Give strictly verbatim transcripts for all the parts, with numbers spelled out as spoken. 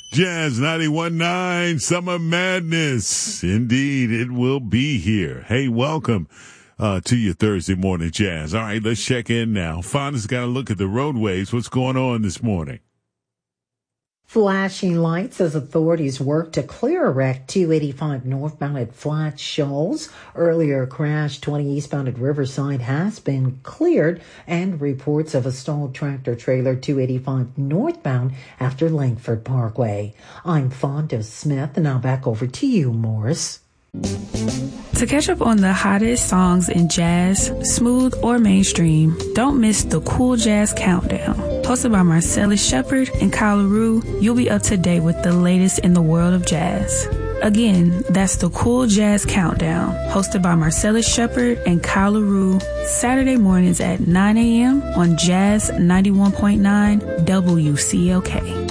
Jazz ninety-one point nine, Summer Madness. Indeed, it will be here. Hey, welcome uh, to your Thursday morning jazz. All right, let's check in now. Fonda's got a look at the roadways. What's going on this morning? Flashing lights as authorities work to clear a wreck two eighty-five northbound at Flat Shoals. Earlier crash twenty eastbound at Riverside has been cleared, and reports of a stalled tractor trailer two eighty-five northbound after Langford Parkway. I'm Fonda Smith, and now back over to you, Morris. To catch up on the hottest songs in jazz, smooth or mainstream, don't miss the Cool Jazz Countdown. Hosted by Marcellus Shepard and Kyle LaRue, you'll be up to date with the latest in the world of jazz. Again, that's the Cool Jazz Countdown, hosted by Marcellus Shepard and Kyle LaRue, Saturday mornings at nine a.m. on Jazz ninety-one point nine W C L K.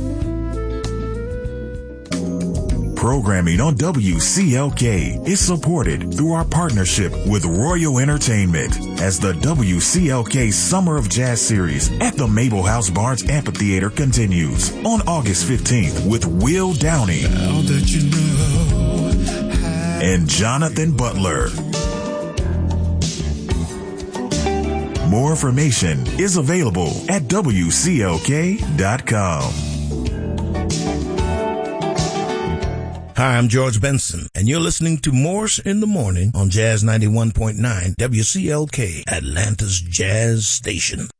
Programming on W C L K is supported through our partnership with Royal Entertainment as the W C L K Summer of Jazz Series at the Mabel House Barnes Amphitheater continues on August fifteenth with Will Downing you know and Jonathan Butler. More information is available at W C L K dot com. Hi, I'm George Benson, and you're listening to Morse in the Morning on Jazz ninety-one point nine W C L K, Atlanta's Jazz Station.